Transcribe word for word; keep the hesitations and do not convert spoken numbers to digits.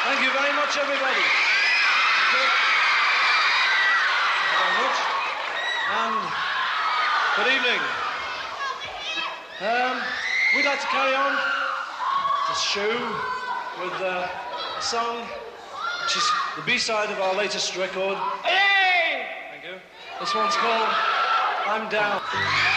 Thank you very much, everybody. Thank you. Thank you very much. And good evening. Um, we'd like to carry on this show with uh, a song which is the B-side of our latest record. Hey! Thank you. This one's called I'm Down.